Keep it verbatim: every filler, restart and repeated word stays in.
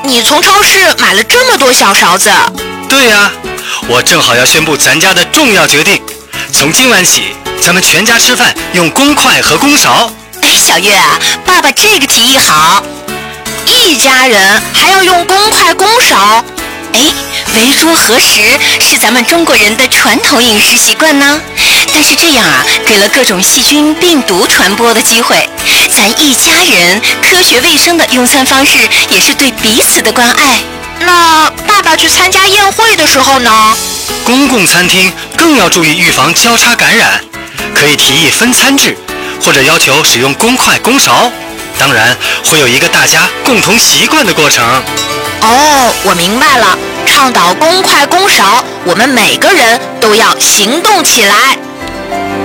你从超市买了这么多小勺子？ 对呀、啊，我正好要宣布咱家的重要决定，从今晚起，咱们全家吃饭用公筷和公勺。 哎，小月啊，爸爸这个提议好。 一家人还要用公筷公勺？ 哎，围桌合食是咱们中国人的传统饮食习惯呢。但是这样啊，给了各种细菌、病毒传播的机会。咱一家人科学卫生的用餐方式，也是对彼此的关爱。 那爸爸去参加宴会的时候呢？ 公共餐厅更要注意预防交叉感染，可以提议分餐制，或者要求使用公筷公勺。当然，会有一个大家共同习惯的过程。 哦，我明白了，倡导公筷公勺，我们每个人都要行动起来。